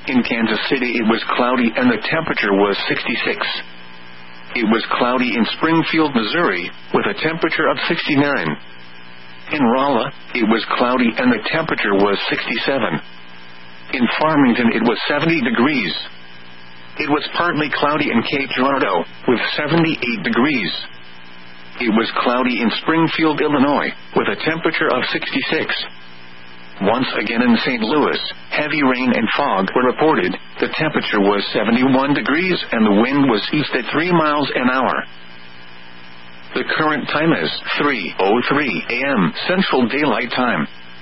In Kansas City it was cloudy and the temperature was 66. It was cloudy in Springfield, Missouri, with a temperature of 69. In Rolla, it was cloudy and the temperature was 67. In Farmington it was 70 degrees. It was partly cloudy in Cape Girardeau, with 78 degrees. It was cloudy in Springfield, Illinois, with a temperature of 66. Once again in St. Louis, heavy rain and fog were reported. The temperature was 71 degrees and the wind was east at 3 miles an hour. The current time is 3:03 a.m. Central Daylight Time.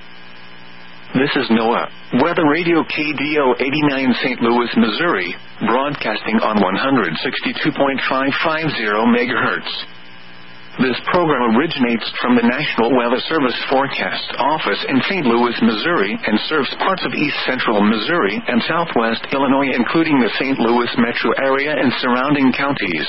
This is NOAA Weather Radio KDO 89 St. Louis, Missouri, broadcasting on 162.550 MHz. This program originates from the National Weather Service Forecast Office in St. Louis, Missouri, and serves parts of east central Missouri and southwest Illinois, including the St. Louis metro area and surrounding counties.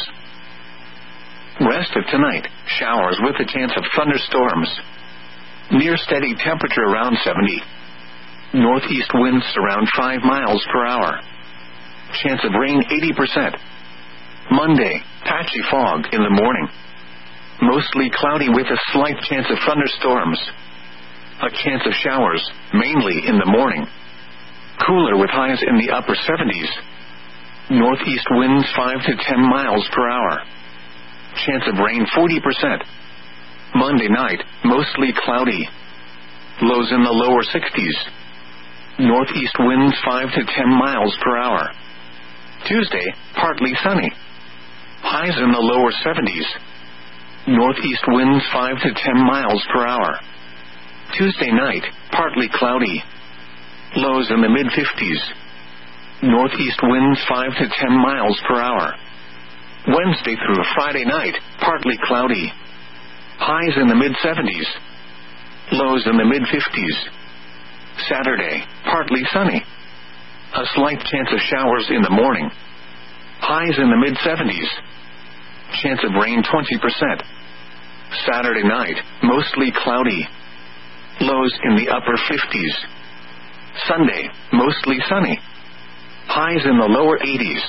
Rest of tonight, showers with a chance of thunderstorms. Near steady temperature around 70. Northeast winds around 5 miles per hour. Chance of rain 80%. Monday, patchy fog in the morning. Mostly cloudy with a slight chance of thunderstorms. A chance of showers, mainly in the morning. Cooler with highs in the upper 70s. Northeast winds 5 to 10 miles per hour. Chance of rain 40%. Monday night, mostly cloudy. Lows in the lower 60s. Northeast winds 5 to 10 miles per hour. Tuesday, partly sunny. Highs in the lower 70s. Northeast winds 5 to 10 miles per hour. Tuesday night, partly cloudy. Lows in the mid-50s. Northeast winds 5 to 10 miles per hour. Wednesday through Friday night, partly cloudy. Highs in the mid-70s. Lows in the mid-50s. Saturday, partly sunny. A slight chance of showers in the morning. Highs in the mid-70s. Chance of rain 20%. Saturday night, mostly cloudy. Lows in the upper 50s. Sunday, mostly sunny. Highs in the lower 80s.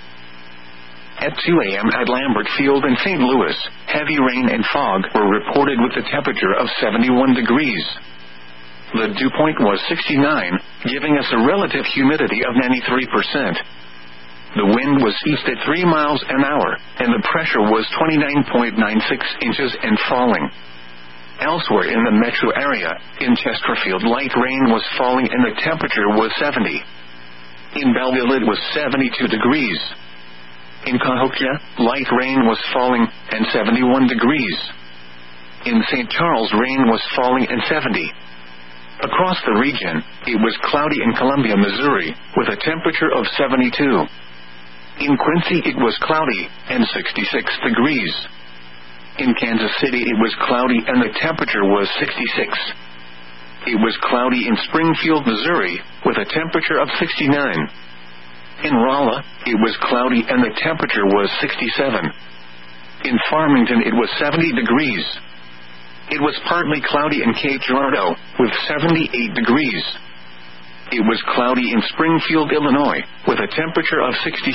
At 2 a.m. at Lambert Field in St. Louis, heavy rain and fog were reported with a temperature of 71 degrees. The dew point was 69, giving us a relative humidity of 93%. The wind was east at 3 miles an hour, and the pressure was 29.96 inches and falling. Elsewhere in the metro area, in Chesterfield, light rain was falling and the temperature was 70. In Belleville it was 72 degrees. In Cahokia, light rain was falling and 71 degrees. In St. Charles, rain was falling and 70. Across the region, it was cloudy in Columbia, Missouri, with a temperature of 72. In Quincy it was cloudy and 66 degrees. In Kansas City it was cloudy and the temperature was 66. It was cloudy in Springfield, Missouri, with a temperature of 69. In Rolla, it was cloudy and the temperature was 67. In Farmington it was 70 degrees. It was partly cloudy in Cape Girardeau, with 78 degrees. It was cloudy in Springfield, Illinois, with a temperature of 66.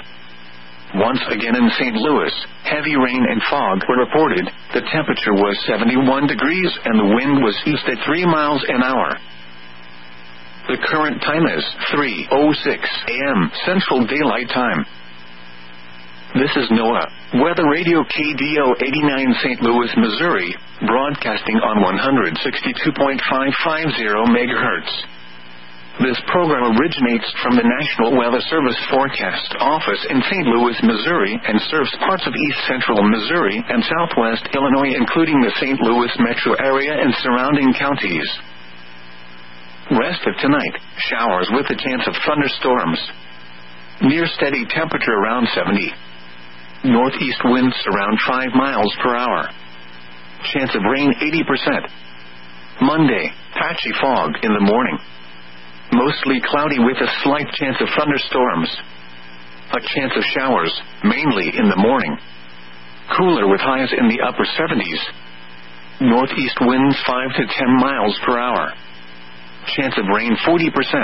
Once again in St. Louis, heavy rain and fog were reported. The temperature was 71 degrees and the wind was east at 3 miles an hour. The current time is 3:06 a.m. Central Daylight Time. This is NOAA Weather Radio KDO 89 St. Louis, Missouri, broadcasting on 162.550 MHz. This program originates from the National Weather Service Forecast Office in St. Louis, Missouri, and serves parts of east central Missouri and southwest Illinois, including the St. Louis metro area and surrounding counties. Rest of tonight, showers with a chance of thunderstorms. Near steady temperature around 70. Northeast winds around 5 miles per hour. Chance of rain 80%. Monday, patchy fog in the morning. Mostly cloudy with a slight chance of thunderstorms. A chance of showers, mainly in the morning. Cooler with highs in the upper 70s. Northeast winds 5 to 10 miles per hour. Chance of rain 40%.